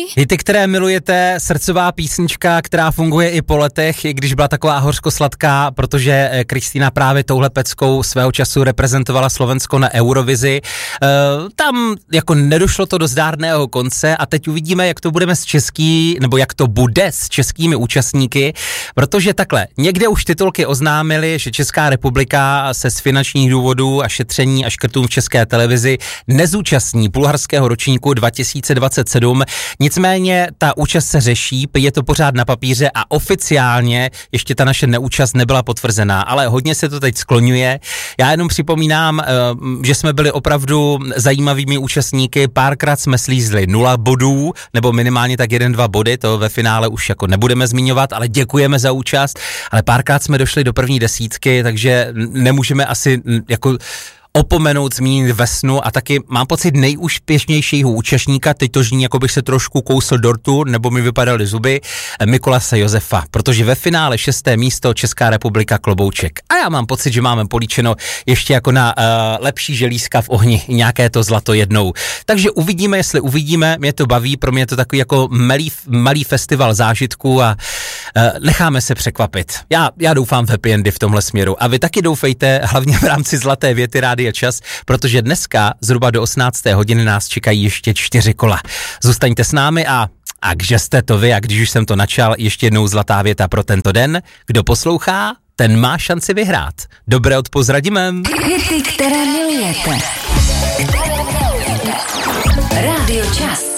Hity, které milujete, srdcová písnička, která funguje i po letech, i když byla taková hořkosladká, protože Kristýna právě touhle peckou svého času reprezentovala Slovensko na Eurovizi. Tam jako nedošlo to do zdárného konce a teď uvidíme, jak to budeme jak to bude s českými účastníky, protože takhle, někde už titulky oznámili, že Česká republika se z finančních důvodů a šetření a škrtům v České televizi nezúčastní bulharského ročníku 2027. Nicméně ta účast se řeší, je to pořád na papíře a oficiálně ještě ta naše neúčast nebyla potvrzená, ale hodně se to teď skloňuje. Já jenom připomínám, že jsme byli opravdu zajímavými účastníky, párkrát jsme slízli 0 bodů, nebo minimálně tak 1-2 body, to ve finále už jako nebudeme zmiňovat, ale děkujeme za účast, ale párkrát jsme došli do první desítky, takže nemůžeme asi jako opomenout, zmínit Vesnu a taky mám pocit nejúspěšnějšího účastníka, teď to zní, jako bych se trošku kousl dortu, nebo mi vypadaly zuby, Mikolase Josefa, protože ve finále 6. místo Česká republika klobouček. A já mám pocit, že máme políčeno ještě jako na lepší želízka v ohni, nějaké to zlato jednou. Takže uvidíme, jestli uvidíme, mě to baví, pro mě je to takový jako malý festival zážitků a necháme se překvapit. Já doufám v happy endy v tomhle směru a vy taky doufejte, hlavně v rámci Zlaté věty Rádia Čas, protože dneska zhruba do 18. hodiny nás čekají ještě 4 kola. Zůstaňte s námi a kže jste to vy, a když už jsem to načal, ještě jednou zlatá věta pro tento den. Kdo poslouchá, ten má šanci vyhrát. Dobré odpoledne, Radimem. Hity, které milujete. Rádio Čas.